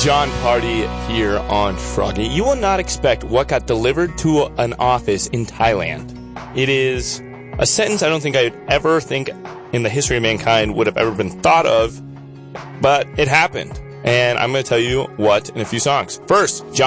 John Party here on Froggy. You will not expect what got delivered to an office in Thailand. It is a sentence I don't think I'd ever think in the history of mankind would have ever been thought of, but it happened. And I'm going to tell you what in a few songs. First, John